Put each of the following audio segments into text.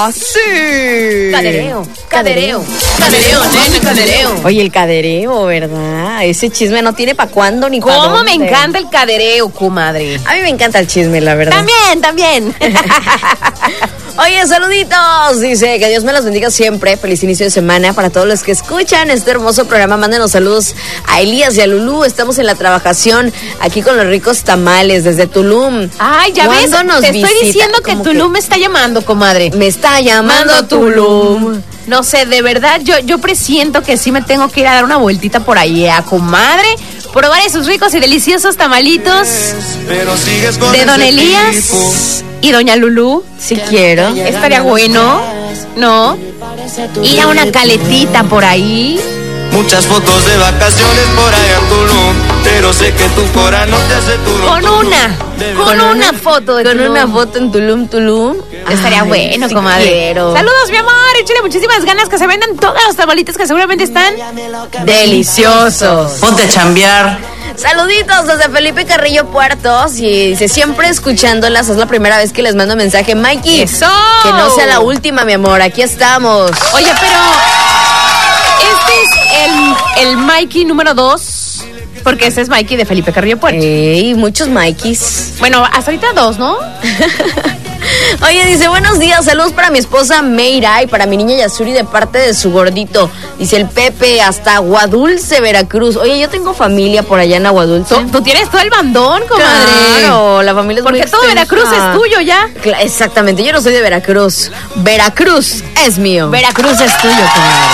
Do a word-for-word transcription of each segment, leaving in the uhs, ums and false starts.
Ah, sí. Cadereo, cadereo, cadereo, nene, cadereo. Oye, el cadereo, ¿verdad? Ese chisme no tiene pa' cuándo ni pa' dónde. ¿Cómo me encanta el cadereo, comadre? A mí me encanta el chisme, la verdad. También, también. Oye, saluditos. Dice que Dios me los bendiga siempre. Feliz inicio de semana para todos los que escuchan este hermoso programa. Mándenos saludos a Elías y a Lulú. Estamos en la trabajación aquí con los ricos tamales desde Tulum. Ay, ya ves, nos te visita? estoy diciendo que Como Tulum que me está llamando, comadre. Me está llamando Tulum. No sé, de verdad, yo, yo presiento que sí me tengo que ir a dar una vueltita por ahí, a comadre. Probar esos ricos y deliciosos tamalitos de Don Elías equipo. Y Doña Lulú. Si quiero. Estaría bueno, ¿no? Ir a una caletita por ahí. Muchas fotos de vacaciones por allá en Tulum, pero sé que tu cora no te hace Tulum. Con una, con, con una, una foto de Con Tulum. una foto en Tulum, Tulum. Estaría Ay, bueno, sí comadre. Quiero. Saludos, mi amor. Échale muchísimas ganas que se vendan todos los tamalitos que seguramente están deliciosos. Ponte a chambear. Saluditos desde Felipe Carrillo Puertos. Y dice, siempre escuchándolas, es la primera vez que les mando mensaje. Mikey, ¡eso! Que no sea la última, mi amor, aquí estamos. Oye, pero este es el, el Mikey número dos, porque ese es Mikey de Felipe Carrillo Puertos. Ey, muchos Mikeys. Bueno, hasta ahorita dos, ¿no? Oye, dice, buenos días, saludos para mi esposa Meira y para mi niña Yasuri de parte de su gordito. Dice el Pepe, hasta Aguadulce, Veracruz. Oye, yo tengo familia por allá en Aguadulce. ¿Tú, tú tienes todo el bandón, comadre? Claro, la familia es porque muy todo Veracruz es tuyo ya. Cla- Exactamente, yo no soy de Veracruz. Veracruz es mío. Veracruz es tuyo, comadre.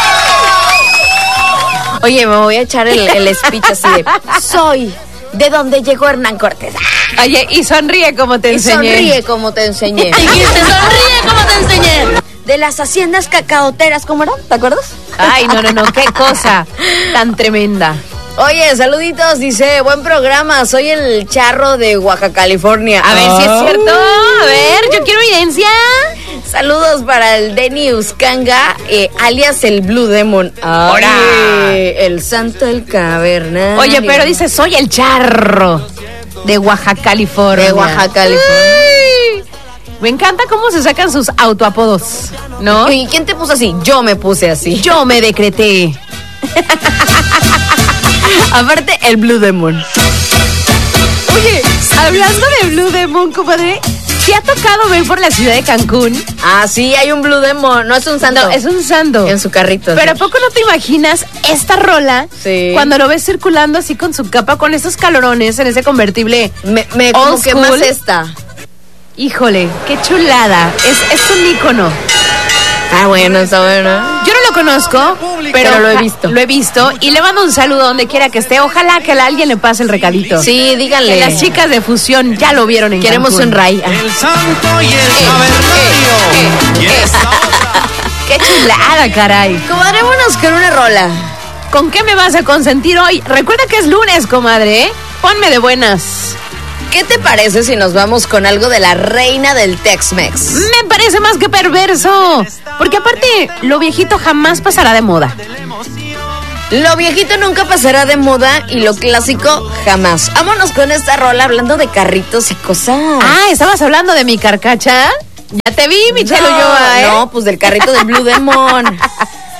Oye, me voy a echar el, el speech así de, soy de donde llegó Hernán Cortés. Oye, y sonríe como te Y enseñé. sonríe como te enseñé. Dijiste, sonríe como te enseñé. De las haciendas cacaoteras, ¿cómo era? ¿Te acuerdas? Ay, no, no, no, qué cosa tan tremenda. Oye, saluditos, dice, buen programa, soy el Charro de Oaxaca, California. A ver oh. si es cierto. A ver, yo quiero evidencia. Saludos para el Denny Uscanga, eh, alias el Blue Demon. ¡Hora! Ay, el Santo el Cavernario. Oye, pero dice, soy el Charro de Oaxaca, California. De Oaxaca, California. Ay, me encanta cómo se sacan sus autoapodos, ¿no? ¿Y quién te puso así? Yo me puse así. Yo me decreté. Aparte, el Blue Demon. Oye, hablando de Blue Demon, compadre, ¿te ha tocado ver por la ciudad de Cancún? Ah, sí, hay un Blue Demon, no es un santo. No, es un santo. En su carrito. Pero ¿a sí. poco no te imaginas esta rola? Sí. Cuando lo ves circulando así con su capa, con esos calorones en ese convertible. Me, me como old que school. más esta. Híjole, qué chulada. Es, es un ícono. Ah, bueno, está bueno. Yo no lo conozco, pero, Pero lo he visto. Lo he visto y le mando un saludo donde quiera que esté. Ojalá que a alguien le pase el recadito. Sí, díganle. Que las chicas de Fusión ya lo vieron en Queremos Cancún. un ray. El santo y el cavernario. Y esta otra. Qué chulada, caray. Comadre, vámonos con una rola. ¿Con qué me vas a consentir hoy? Recuerda que es lunes, comadre, ¿eh? Ponme de buenas. ¿Qué te parece si nos vamos con algo de la reina del Tex-Mex? Me parece más que perverso. Porque aparte, lo viejito jamás pasará de moda. Lo viejito nunca pasará de moda y lo clásico jamás. Vámonos con esta rola hablando de carritos y cosas. Ah, ¿estabas hablando de mi carcacha? Ya te vi, mi Chelo no, Yoa, ¿eh? no, pues del carrito de Blue Demon.